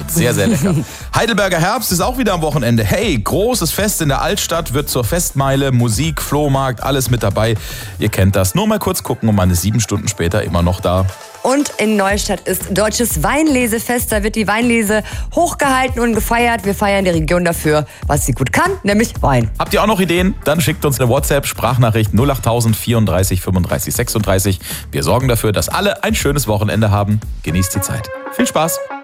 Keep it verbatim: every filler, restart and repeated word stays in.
Sehr, sehr lecker. Heidelberger Herbst ist auch wieder am Wochenende. Hey, großes Fest in der Altstadt wird zur Festmeile, Musik, Flohmarkt, alles mit dabei. Ihr kennt das. Nur mal kurz gucken und man ist sieben Stunden später immer noch da. Und in Neustadt ist Deutsches Weinlesefest. Da wird die Weinlese hochgehalten und gefeiert. Wir feiern die Region dafür, was sie gut kann, nämlich Wein. Habt ihr auch noch Ideen? Dann schickt uns eine WhatsApp-Sprachnachricht null acht null null vierunddreißig fünfunddreißig sechsunddreißig. Wir sorgen dafür, dass alle ein schönes Wochenende haben. Genießt die Zeit. Viel Spaß!